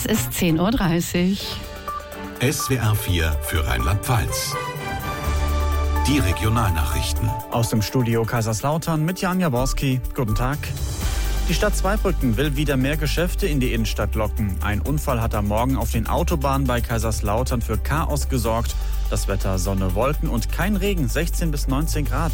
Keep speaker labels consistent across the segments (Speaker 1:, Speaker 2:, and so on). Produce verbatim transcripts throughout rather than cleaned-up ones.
Speaker 1: Es ist zehn Uhr dreißig.
Speaker 2: S W R vier für Rheinland-Pfalz. Die Regionalnachrichten.
Speaker 3: Aus dem Studio Kaiserslautern mit Jan Jaworski. Guten Tag. Die Stadt Zweibrücken will wieder mehr Geschäfte in die Innenstadt locken. Ein Unfall hat am Morgen auf den Autobahnen bei Kaiserslautern für Chaos gesorgt. Das Wetter Sonne, Wolken und kein Regen, sechzehn bis neunzehn Grad.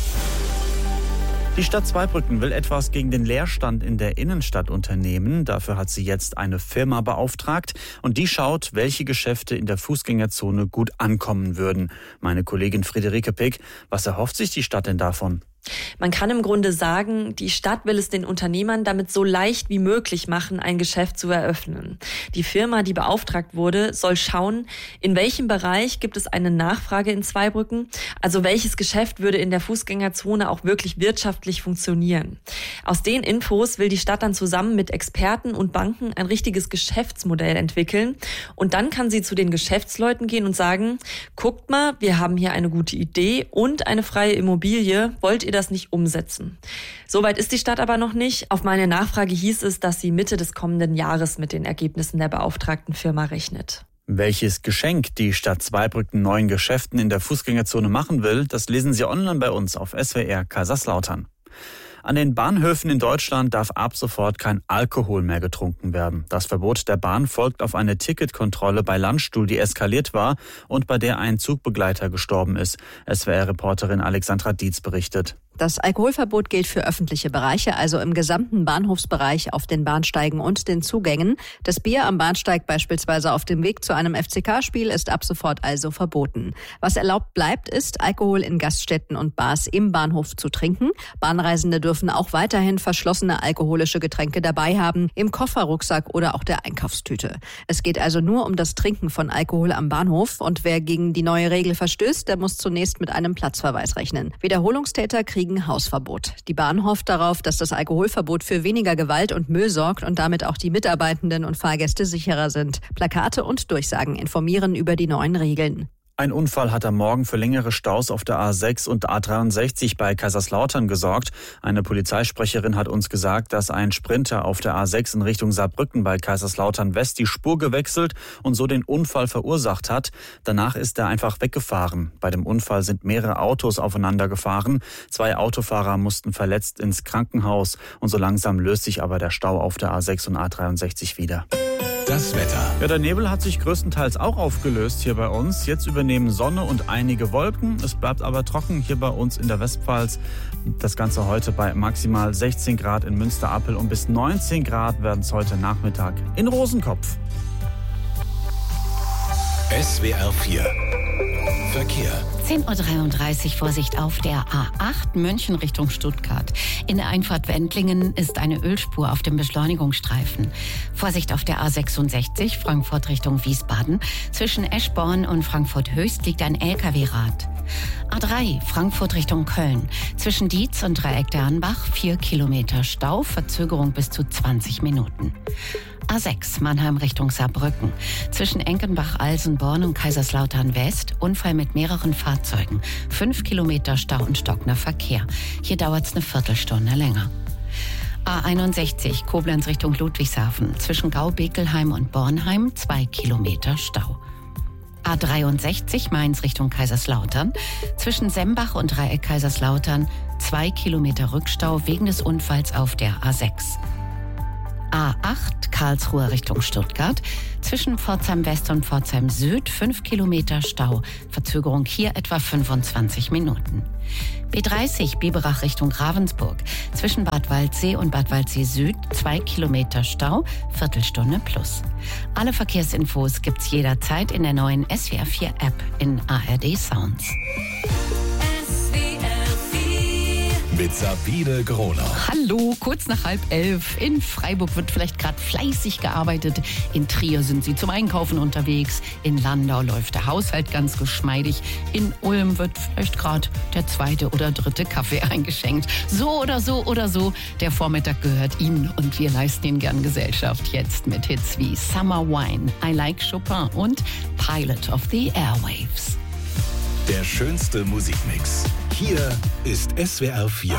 Speaker 3: Die Stadt Zweibrücken will etwas gegen den Leerstand in der Innenstadt unternehmen. Dafür hat sie jetzt eine Firma beauftragt und die schaut, welche Geschäfte in der Fußgängerzone gut ankommen würden. Meine Kollegin Friederike Pick, was erhofft sich die Stadt denn davon?
Speaker 4: Man kann im Grunde sagen, die Stadt will es den Unternehmern damit so leicht wie möglich machen, ein Geschäft zu eröffnen. Die Firma, die beauftragt wurde, soll schauen, in welchem Bereich gibt es eine Nachfrage in Zweibrücken, also welches Geschäft würde in der Fußgängerzone auch wirklich wirtschaftlich funktionieren. Aus den Infos will die Stadt dann zusammen mit Experten und Banken ein richtiges Geschäftsmodell entwickeln und dann kann sie zu den Geschäftsleuten gehen und sagen, guckt mal, wir haben hier eine gute Idee und eine freie Immobilie, wollt ihr das nicht umsetzen? Soweit ist die Stadt aber noch nicht. Auf meine Nachfrage hieß es, dass sie Mitte des kommenden Jahres mit den Ergebnissen der beauftragten Firma rechnet.
Speaker 3: Welches Geschenk die Stadt Zweibrücken neuen Geschäften in der Fußgängerzone machen will, das lesen Sie online bei uns auf S W R Kaiserslautern. An den Bahnhöfen in Deutschland darf ab sofort kein Alkohol mehr getrunken werden. Das Verbot der Bahn folgt auf eine Ticketkontrolle bei Landstuhl, die eskaliert war und bei der ein Zugbegleiter gestorben ist. S W R-Reporterin Alexandra Dietz berichtet.
Speaker 5: Das Alkoholverbot gilt für öffentliche Bereiche, also im gesamten Bahnhofsbereich auf den Bahnsteigen und den Zugängen. Das Bier am Bahnsteig beispielsweise auf dem Weg zu einem F C K-Spiel ist ab sofort also verboten. Was erlaubt bleibt, ist, Alkohol in Gaststätten und Bars im Bahnhof zu trinken. Bahnreisende dürfen auch weiterhin verschlossene alkoholische Getränke dabei haben, im Kofferrucksack oder auch der Einkaufstüte. Es geht also nur um das Trinken von Alkohol am Bahnhof und wer gegen die neue Regel verstößt, der muss zunächst mit einem Platzverweis rechnen. Wiederholungstäter kriegen Hausverbot. Die Bahn hofft darauf, dass das Alkoholverbot für weniger Gewalt und Müll sorgt und damit auch die Mitarbeitenden und Fahrgäste sicherer sind. Plakate und Durchsagen informieren über die neuen Regeln.
Speaker 3: Ein Unfall hat am Morgen für längere Staus auf der A sechs und A dreiundsechzig bei Kaiserslautern gesorgt. Eine Polizeisprecherin hat uns gesagt, dass ein Sprinter auf der A sechs in Richtung Saarbrücken bei Kaiserslautern West die Spur gewechselt und so den Unfall verursacht hat. Danach ist er einfach weggefahren. Bei dem Unfall sind mehrere Autos aufeinander gefahren. Zwei Autofahrer mussten verletzt ins Krankenhaus und so langsam löst sich aber der Stau auf der A sechs und A dreiundsechzig wieder.
Speaker 2: Das Wetter.
Speaker 3: Ja, der Nebel hat sich größtenteils auch aufgelöst hier bei uns. Jetzt übernehmen Sonne und einige Wolken. Es bleibt aber trocken hier bei uns in der Westpfalz. Das Ganze heute bei maximal sechzehn Grad in Münster-Appel und bis neunzehn Grad werden es heute Nachmittag in Rosenkopf.
Speaker 2: S W R vier Verkehr.
Speaker 1: zehn Uhr dreiunddreißig, Vorsicht auf der A acht München Richtung Stuttgart. In der Einfahrt Wendlingen ist eine Ölspur auf dem Beschleunigungsstreifen. Vorsicht auf der A sechsundsechzig Frankfurt Richtung Wiesbaden. Zwischen Eschborn und Frankfurt Höchst liegt ein L K W-Rad. A drei Frankfurt Richtung Köln. Zwischen Dietz und Dreieck der Anbach vier Kilometer Stau, Verzögerung bis zu zwanzig Minuten. A sechs Mannheim Richtung Saarbrücken. Zwischen Enkenbach-Alsenborn und Kaiserslautern West Unfall mit mehreren Fahrzeugen. Fünf Kilometer Stau und stockender Verkehr. Hier dauert es eine Viertelstunde länger. A einundsechzig Koblenz Richtung Ludwigshafen. Zwischen Gau-Bekelheim und Bornheim zwei Kilometer Stau. A dreiundsechzig Mainz Richtung Kaiserslautern. Zwischen Sembach und Dreieck Kaiserslautern zwei Kilometer Rückstau wegen des Unfalls auf der A sechs. A acht Karlsruhe Richtung Stuttgart. Zwischen Pforzheim West und Pforzheim Süd fünf Kilometer Stau. Verzögerung hier etwa fünfundzwanzig Minuten. B dreißig Biberach Richtung Ravensburg. Zwischen Bad Waldsee und Bad Waldsee Süd zwei Kilometer Stau. Viertelstunde plus. Alle Verkehrsinfos gibt's jederzeit in der neuen S W R vier App in A R D Sounds.
Speaker 2: Mit Sabine Groner.
Speaker 1: Hallo, kurz nach halb elf. In Freiburg wird vielleicht gerade fleißig gearbeitet. In Trier sind sie zum Einkaufen unterwegs. In Landau läuft der Haushalt ganz geschmeidig. In Ulm wird vielleicht gerade der zweite oder dritte Kaffee eingeschenkt. So oder so oder so, der Vormittag gehört Ihnen und wir leisten Ihnen gern Gesellschaft. Jetzt mit Hits wie Summer Wine, I Like Chopin und Pilot of the Airwaves.
Speaker 2: Der schönste Musikmix. Hier ist S W R vier.